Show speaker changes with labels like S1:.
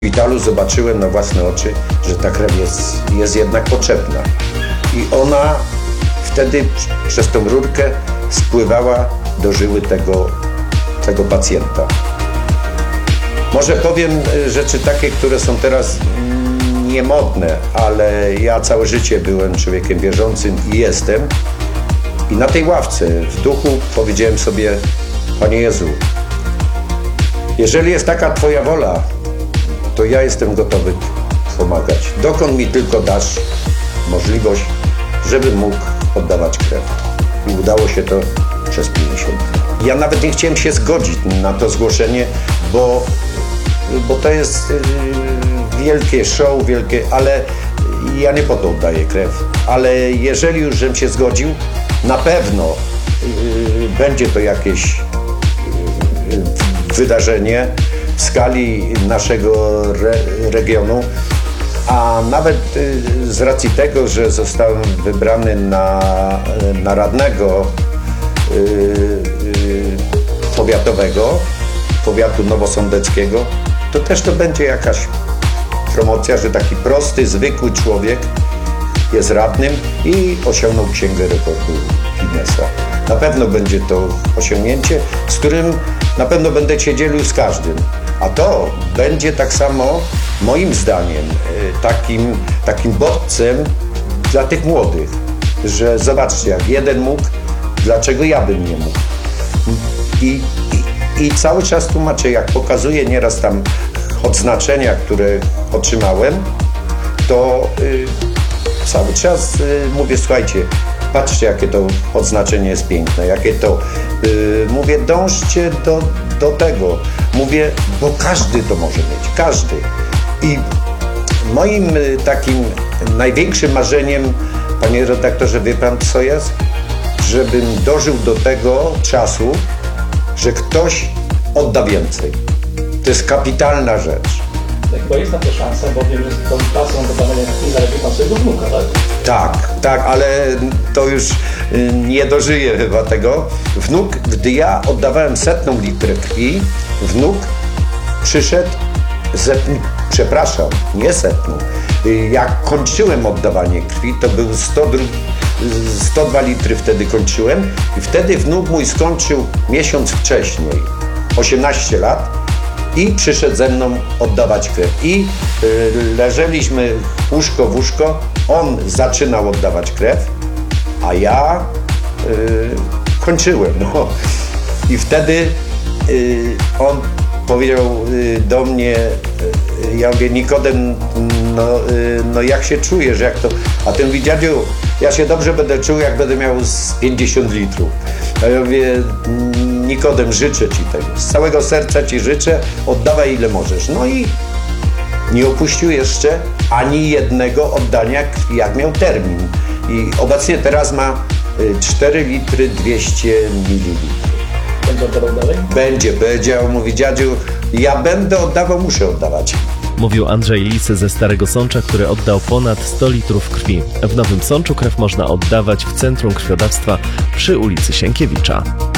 S1: W szpitalu zobaczyłem na własne oczy, że ta krew jest jednak potrzebna. I ona wtedy przez tą rurkę spływała do żyły tego pacjenta. Może powiem rzeczy takie, które są teraz niemodne, ale ja całe życie byłem człowiekiem wierzącym i jestem. I na tej ławce w duchu powiedziałem sobie: Panie Jezu, jeżeli jest taka Twoja wola, to ja jestem gotowy pomagać. Dokąd mi tylko dasz możliwość, żebym mógł oddawać krew. I udało się to przez 50 lat. Ja nawet nie chciałem się zgodzić na to zgłoszenie, bo to jest wielkie show, ale ja nie po to oddaję krew. Ale jeżeli już żem się zgodził, na pewno będzie to jakieś wydarzenie w skali naszego regionu, a nawet z racji tego, że zostałem wybrany na radnego powiatowego, powiatu nowosądeckiego, to też to będzie jakaś promocja, że taki prosty, zwykły człowiek jest radnym i osiągnął Księgę Rekordu Guinnessa. Na pewno będzie to osiągnięcie, z którym na pewno będę się dzielił z każdym. A to będzie tak samo, moim zdaniem, takim bodźcem dla tych młodych, że zobaczcie, jak jeden mógł, dlaczego ja bym nie mógł. I cały czas tłumaczę, jak pokazuję nieraz tam odznaczenia, które otrzymałem, to cały czas mówię: słuchajcie, patrzcie, jakie to odznaczenie jest piękne, jakie to... mówię, dążcie do tego. Mówię, bo każdy to może mieć, każdy. I moim takim największym marzeniem, panie redaktorze, wie pan co jest? Żebym dożył do tego czasu, że ktoś odda więcej. To jest kapitalna rzecz.
S2: Bo jest na to szansa, bo wiem, że z tą pasją do badania krwi zależy pan swojego wnuka, tak?
S1: Tak, ale to już nie dożyję chyba tego. Wnuk, gdy ja oddawałem 100 litrę krwi, wnuk przyszedł, nie 100. Jak kończyłem oddawanie krwi, to był 102 litry wtedy kończyłem i wtedy wnuk mój skończył miesiąc wcześniej, 18 lat. I przyszedł ze mną oddawać krew. I leżeliśmy łóżko w łóżko, on zaczynał oddawać krew, a ja kończyłem. No. I wtedy on powiedział do mnie, ja mówię: Nikodem, no jak się czujesz, jak to? A ten mówi: dziadziu, ja się dobrze będę czuł, jak będę miał z 50 litrów. A ja mówię: Nikodem, życzę ci tego, z całego serca ci życzę, oddawaj ile możesz. No i nie opuścił jeszcze ani jednego oddania krwi, jak miał termin. I obecnie teraz ma 4 litry 200 ml.
S2: Będzie oddawał dalej?
S1: Będzie, powiedział, mówi: dziadziu, ja będę oddawał, muszę oddawać.
S3: Mówił Andrzej Lis ze Starego Sącza, który oddał ponad 100 litrów krwi. W Nowym Sączu krew można oddawać w Centrum Krwiodawstwa przy ulicy Sienkiewicza.